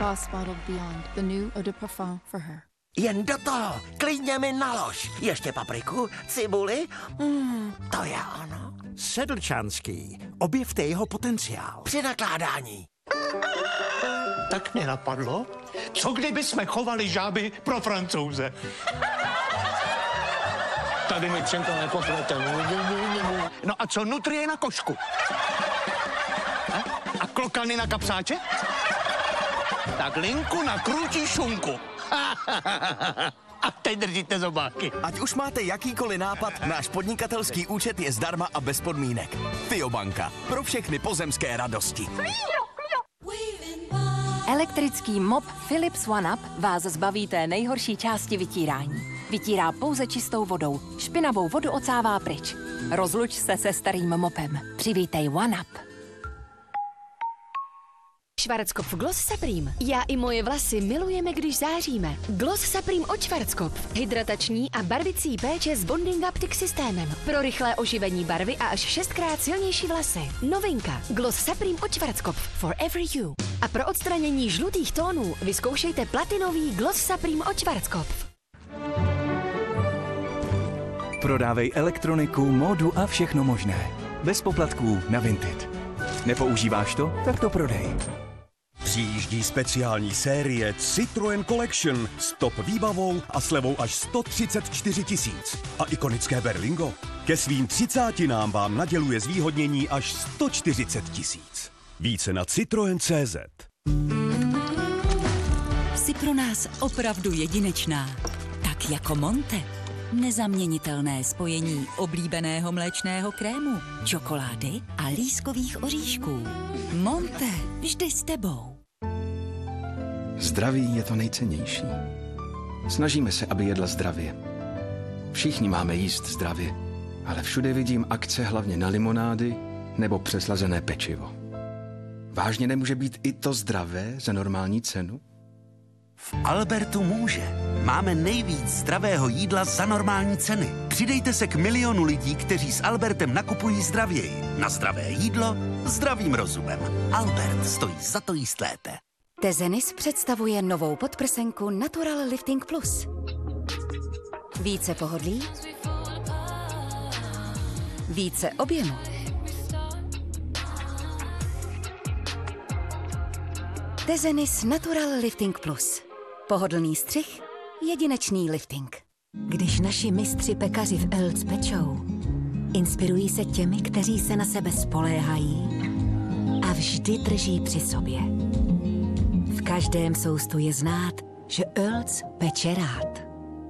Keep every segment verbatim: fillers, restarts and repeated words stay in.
Lacoste modeled Beyond, the new eau de parfum for her. Jen do toho, klidně mi nalož. Ještě papriku, cibuli, mm, to je ono. Sedlčanský, objevte jeho potenciál. Při nakládání. Tak mě napadlo, co kdyby jsme chovali žáby pro Francouze? Tady mi Čenka nepoplete. No a co nutrie na košku? A, a klokany na kapsáče? Tak linku na krůčí šunku. A teď držíte zobáky. Ať už máte jakýkoliv nápad, náš podnikatelský účet je zdarma a bez podmínek. Fiobanka. Pro všechny pozemské radosti. Elektrický mop Philips OneUp vás zbaví té nejhorší části vytírání. Vytírá pouze čistou vodou. Špinavou vodu ocává pryč. Rozluč se se starým mopem. Přivítej OneUp. Schwarzkopf Gloss Supreme. Já i moje vlasy milujeme, když záříme. Gloss Supreme od Schwarzkopf. Hydratační a barvicí péče s bonding optic systémem. Pro rychlé oživení barvy a až šestkrát silnější vlasy. Novinka. Gloss Supreme od Schwarzkopf. Forever you. A pro odstranění žlutých tónů vyzkoušejte platinový Gloss Supreme od Schwarzkopf. Prodávej elektroniku, módu a všechno možné. Bez poplatků na Vinted. Nepoužíváš to? Tak to prodej. Přijíždí speciální série Citroën Collection s top výbavou a slevou až sto třicet čtyři tisíc. A ikonické Berlingo ke svým třicátinám vám naděluje zvýhodnění až sto čtyřicet tisíc. Více na citroen tečka cé zet. Jsi pro nás opravdu jedinečná. Tak jako Monte. Nezaměnitelné spojení oblíbeného mléčného krému, čokolády a lískových oříšků. Monte, vždy s tebou. Zdraví je to nejcennější. Snažíme se, aby jedla zdravě. Všichni máme jíst zdravě, ale všude vidím akce hlavně na limonády nebo přeslazené pečivo. Vážně nemůže být i to zdravé za normální cenu? V Albertu může. Máme nejvíc zdravého jídla za normální ceny. Přidejte se k milionu lidí, kteří s Albertem nakupují zdravěji. Na zdravé jídlo zdravým rozumem. Albert stojí za to jíst lépe. Tezenis představuje novou podprsenku Natural Lifting Plus. Více pohodlí, více objemu. Tezenis Natural Lifting Plus. Pohodlný střih, jedinečný lifting. Když naši mistři pekaři v Elc pečou, inspirují se těmi, kteří se na sebe spoléhají a vždy drží při sobě. V každém soustu je znát, že Elc peče rád.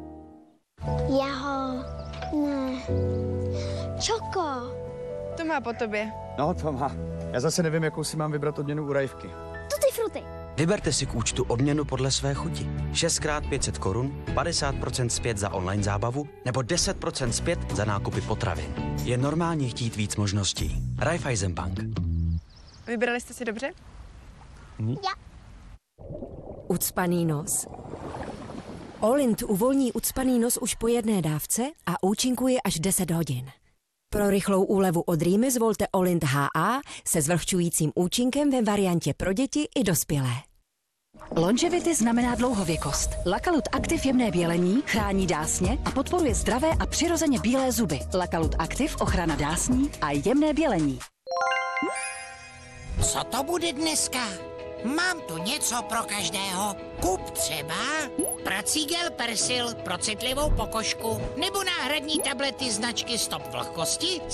Jaho, ne, čoko. To má po tobě. No, to má. Já zase nevím, jakou si mám vybrat odměnu u Rajvky. Tutti frutti. Vyberte si k účtu odměnu podle své chuti. šest krát pět set korun, padesát procent zpět za online zábavu nebo deset procent zpět za nákupy potravin. Je normálně chtít víc možností. Raiffeisenbank. Vybrali jste si dobře? Hm? Já. Ucpaný nos. Olint uvolní ucpaný nos už po jedné dávce a účinkuje až deset hodin. Pro rychlou úlevu od rýmy zvolte Olint H A se zvlhčujícím účinkem ve variantě pro děti i dospělé. Longevity znamená dlouhověkost. Lakalut Active jemné bělení chrání dásně a podporuje zdravé a přirozeně bílé zuby. Lakalut Active ochrana dásní a jemné bělení. Co to bude dneska? Mám tu něco pro každého. Kup třeba Pracigel Persil pro citlivou pokožku nebo náhradní tablety značky Stop vlhkosti